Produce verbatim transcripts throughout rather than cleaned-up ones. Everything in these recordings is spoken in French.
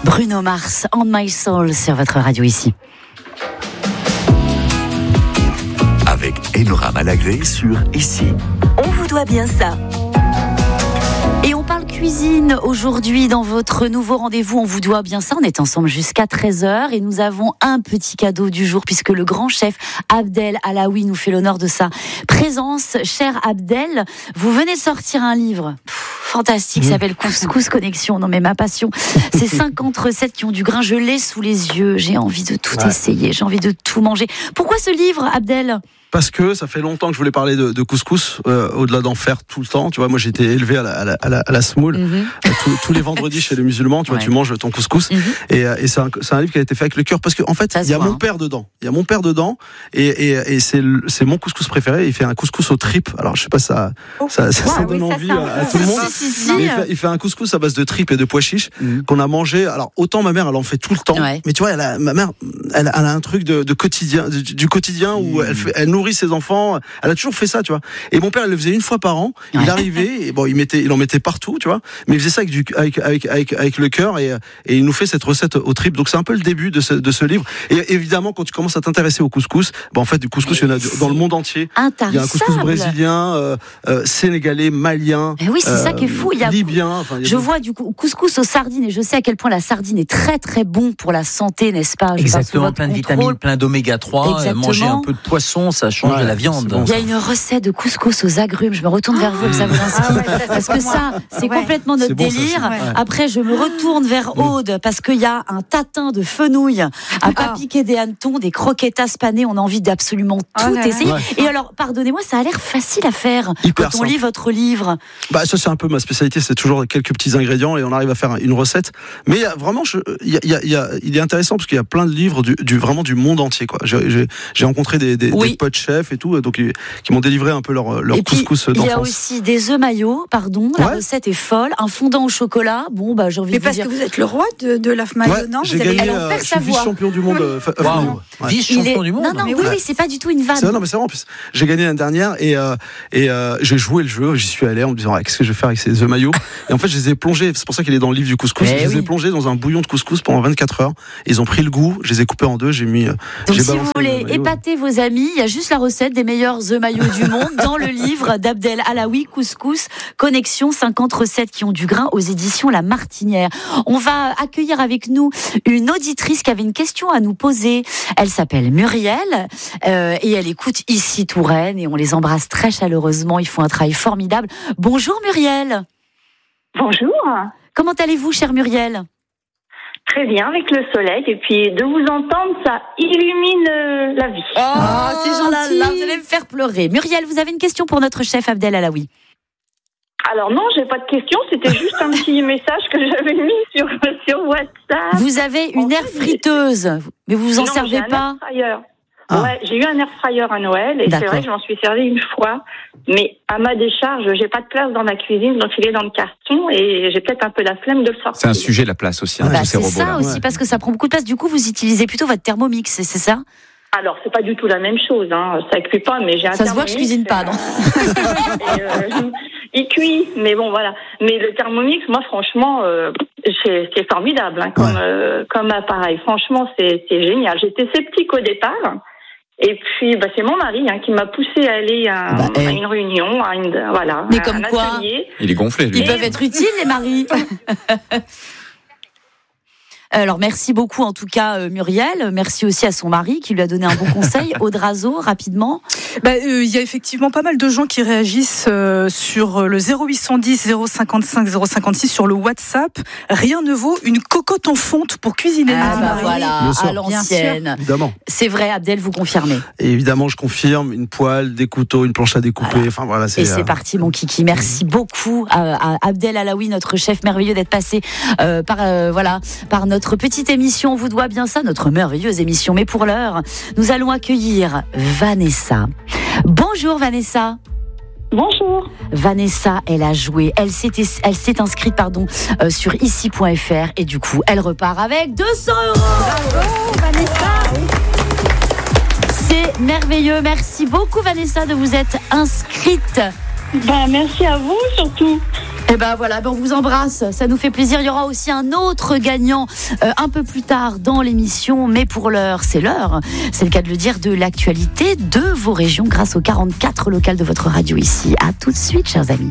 Bruno Mars, On My Soul sur votre radio ici. Avec Enora Malagré sur Ici. On vous doit bien ça. Et on parle cuisine aujourd'hui dans votre nouveau rendez-vous. On vous doit bien ça. On est ensemble jusqu'à treize heures et nous avons un petit cadeau du jour puisque le grand chef Abdel Alaoui nous fait l'honneur de sa présence. Cher Abdel, vous venez de sortir un livre fantastique, mmh. s'appelle Couscous Connexion. Non mais ma passion, c'est cinquante recettes qui ont du grain. Je l'ai sous les yeux. J'ai envie de tout ouais. essayer. J'ai envie de tout manger. Pourquoi ce livre, Abdel ? Parce que ça fait longtemps que je voulais parler de, de couscous, euh, au-delà d'en faire tout le temps. Tu vois, moi j'étais élevé à la, à la, à la, à la semoule. Mm-hmm. Euh, tous, tous les vendredis chez les musulmans, tu vois, ouais. tu manges ton couscous. Mm-hmm. Et, et c'est, un, c'est un livre qui a été fait avec le cœur. Parce qu'en en fait, il y a voit, mon père dedans. Il y a mon père dedans. Et, et, et c'est, c'est mon couscous préféré. Il fait un couscous aux tripes. Alors je sais pas si ça, oh. ça, ça, wow, ça donne oui, envie ça, ça, à, à tout le monde. Si, si, si. Mais il, fait, il fait un couscous à base de tripes et de pois chiches mm-hmm. qu'on a mangé. Alors autant ma mère, elle en fait tout le temps. Ouais. Mais tu vois, elle a, ma mère, elle, elle a un truc de, de quotidien, du, du quotidien où mm. elle, fait, elle nourrit ses enfants. Elle a toujours fait ça, tu vois. Et mon père, il le faisait une fois par an. Il ouais. arrivait, et bon, il mettait, il en mettait partout, tu vois. Mais il faisait ça avec du, avec, avec, avec, avec le cœur, et, et il nous fait cette recette aux tripes. Donc c'est un peu le début de ce, de ce livre. Et évidemment, quand tu commences à t'intéresser au couscous, bah en fait, du couscous, il y en a dans le monde entier. Il y a un couscous brésilien, euh, euh, sénégalais, malien. Et oui, c'est euh, ça qui est fou. Il y a libyen. Enfin, il y a je des... vois du coup couscous aux sardines, et je sais à quel point la sardine est très très bon pour la santé, n'est-ce pas ? Je Exactement, plein de contrôle. vitamines, plein d'oméga trois. Exactement. Manger un peu de poisson, ça change ouais, de la viande. Bon, il y a une recette de couscous aux agrumes. Je me retourne vers vous, Xavier-Lansky, ah ouais, ça, parce que ça, c'est ouais. complètement notre bon, délire. Ça, ouais. Après, je me retourne vers Aude parce qu'il y a un tatin de fenouil à pas ah. piquer des hannetons, des croquetas panées. On a envie d'absolument tout oh essayer. Ouais. Et alors, pardonnez-moi, ça a l'air facile à faire Hyper quand on simple. lit votre livre. Bah, ça, c'est un peu ma spécialité. C'est toujours quelques petits ingrédients et on arrive à faire une recette. Mais il y a vraiment, je, il, y a, il, y a, il, y a, il est intéressant parce qu'il y a plein de livres du, du vraiment du monde entier, quoi. J'ai, j'ai, j'ai rencontré des, des, oui. des potes chefs et tout, donc qui m'ont délivré un peu leur, leur et puis, couscous d'enfance. Il y a aussi des œufs maillots, pardon, la ouais. recette est folle, un fondant au chocolat, bon bah j'ai envie mais de vous dire... dire... parce que vous êtes le roi de, de l'œuf maillot, ouais, non j'ai vous gagné, avez... euh, je suis vice-champion du monde. Euh, wow. ouais. Vice-champion est... du monde. Non, non, mais oui, oui, c'est pas du tout une vanne. C'est, non, mais c'est vrai, en plus, j'ai gagné l'année dernière et, euh, et euh, j'ai joué le jeu, j'y suis allé en me disant, ah, qu'est-ce que je vais faire avec ces œufs maillots ? Et en fait, je les ai plongés, c'est pour ça qu'il est dans le livre du couscous, mais je oui. les ai plongés dans un bouillon de couscous pendant vingt-quatre heures. Ils ont pris le goût, je les ai coupés en deux, j'ai mis... Donc j'ai si vous voulez épater vos amis, il y a juste la recette des meilleurs œufs maillots du monde dans le livre d'Abdel Alaoui, Couscous Connexion, cinquante recettes qui ont du grain, aux éditions La Martinière. On va accueillir avec nous une auditrice qui avait une question à nous poser. Elle s'appelle Muriel euh, et elle écoute ici Touraine et on les embrasse très chaleureusement. Ils font un travail formidable. Bonjour Muriel. Bonjour. Comment allez-vous, chère Muriel ? Très bien, avec le soleil, et puis de vous entendre, ça illumine euh, la vie. Oh, oh c'est gentil. Là, vous allez me faire pleurer. Muriel, vous avez une question pour notre chef Abdel Alaoui ? Alors non, j'ai pas de question, c'était juste un petit message que j'avais mis sur, sur WhatsApp. Vous avez une air friteuse, mais vous vous en non, servez j'ai un pas ? Air fryer. Ah. Ouais, j'ai eu un air fryer à Noël et D'accord. c'est vrai que je m'en suis servi une fois, mais à ma décharge, j'ai pas de place dans ma cuisine, donc il est dans le carton et j'ai peut-être un peu la flemme de le sortir. C'est un sujet, la place aussi, hein, bah, tous ces robots-là. C'est ça aussi, ouais. parce que ça prend beaucoup de place. Du coup, vous utilisez plutôt votre Thermomix, c'est, c'est ça ? Alors, c'est pas du tout la même chose, hein. Ça cuit pas, mais j'ai un Ça se voit que je cuisine pas, non et, euh, il cuit, mais bon, voilà. Mais le Thermomix, moi, franchement, euh, c'est, c'est formidable, hein, comme, ouais. euh, comme appareil. Franchement, c'est, c'est génial. J'étais sceptique au départ. Et puis, bah, c'est mon mari hein, qui m'a poussé à aller à, bah, à une réunion, à une, voilà. Mais comme quoi, atelier. Il est gonflé, lui. Ils peuvent être utiles, les maris. Alors, merci beaucoup, en tout cas, euh, Muriel. Merci aussi à son mari qui lui a donné un bon conseil. Aude Razo, rapidement. Bah, euh, y a effectivement pas mal de gens qui réagissent euh, sur le zéro huit cent dix zéro cinquante-cinq zéro cinquante-six sur le WhatsApp. Rien ne vaut une cocotte en fonte pour cuisiner. Ah, bah voilà, à l'ancienne. Évidemment. C'est vrai, Abdel, vous confirmez. Et évidemment, je confirme. Une poêle, des couteaux, une planche à découper. Voilà. Enfin, voilà, c'est, Et c'est euh... parti, mon kiki. Merci beaucoup à, à Abdel Alaoui, notre chef merveilleux, d'être passé euh, par, euh, voilà, par notre Notre petite émission, on vous doit bien ça, notre merveilleuse émission. Mais pour l'heure, nous allons accueillir Vanessa. Bonjour Vanessa. Bonjour. Vanessa, elle a joué, elle s'est, elle s'est inscrite pardon, euh, sur ici point f r et du coup, elle repart avec deux cents euros. Bravo Vanessa. C'est merveilleux. Merci beaucoup Vanessa de vous être inscrite. Ben, merci à vous surtout. Et ben voilà, ben on vous embrasse, ça nous fait plaisir. Il y aura aussi un autre gagnant euh, un peu plus tard dans l'émission, mais pour l'heure, c'est l'heure, c'est le cas de le dire, de l'actualité de vos régions grâce aux quarante-quatre locales de votre radio ici. À tout de suite, chers amis.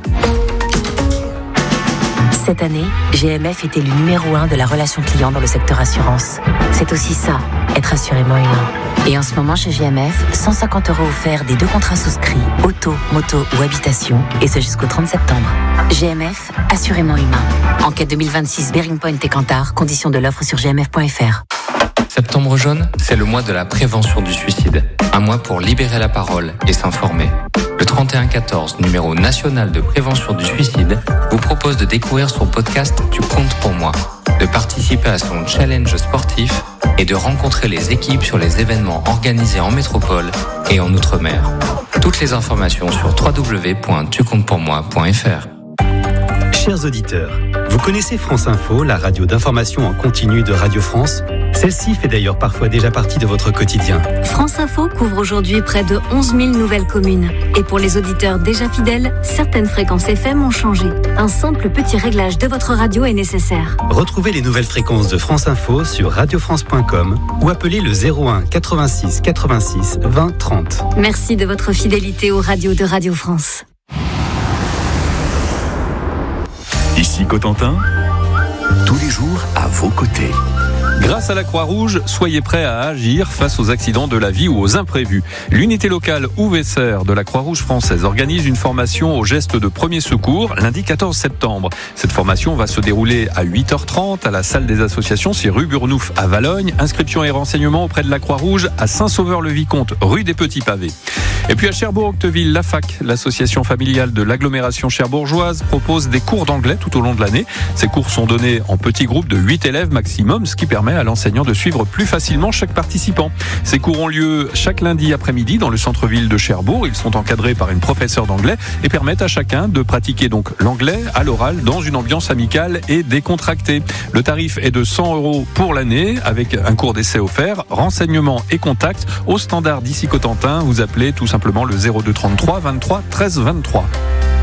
Cette année, G M F était le numéro un de la relation client dans le secteur assurance. C'est aussi ça, être assurément humain. Et en ce moment, chez G M F, cent cinquante euros offerts des deux contrats souscrits, auto, moto ou habitation, et ce jusqu'au trente septembre. G M F, assurément humain. Enquête deux mille vingt-six, Bearing Point et Kantar, conditions de l'offre sur g m f point f r. Septembre jaune, c'est le mois de la prévention du suicide. Un mois pour libérer la parole et s'informer. Le trente et un quatorze, numéro national de prévention du suicide, vous propose de découvrir son podcast Tu comptes pour moi, de participer à son challenge sportif et de rencontrer les équipes sur les événements organisés en métropole et en Outre-mer. Toutes les informations sur w w w point tu comptes pour moi point f r. Chers auditeurs, vous connaissez France Info, la radio d'information en continu de Radio France ? Celle-ci fait d'ailleurs parfois déjà partie de votre quotidien. France Info couvre aujourd'hui près de onze mille nouvelles communes. Et pour les auditeurs déjà fidèles, certaines fréquences F M ont changé. Un simple petit réglage de votre radio est nécessaire. Retrouvez les nouvelles fréquences de France Info sur radio france point com ou appelez le zéro un quatre-vingt-six quatre-vingt-six vingt trente. Merci de votre fidélité aux radios de Radio France. Ici Cotentin, tous les jours à vos côtés. Grâce à la Croix-Rouge, soyez prêts à agir face aux accidents de la vie ou aux imprévus. L'unité locale Ouvesser de la Croix-Rouge française organise une formation aux gestes de premier secours lundi quatorze septembre. Cette formation va se dérouler à huit heures trente à la salle des associations, c'est rue Burnouf à Valogne. Inscription et renseignements auprès de la Croix-Rouge à Saint-Sauveur-le-Vicomte, rue des Petits Pavés. Et puis à Cherbourg-Octeville, la F A C, l'association familiale de l'agglomération cherbourgeoise, propose des cours d'anglais tout au long de l'année. Ces cours sont donnés en petits groupes de huit élèves maximum, ce qui permet à l'enseignant de suivre plus facilement chaque participant. Ces cours ont lieu chaque lundi après-midi dans le centre-ville de Cherbourg. Ils sont encadrés par une professeure d'anglais et permettent à chacun de pratiquer donc l'anglais à l'oral dans une ambiance amicale et décontractée. Le tarif est de cent euros pour l'année avec un cours d'essai offert. Renseignements et contacts au standard d'ici Cotentin. Vous appelez tout simplement le zéro deux trente-trois vingt-trois treize vingt-trois.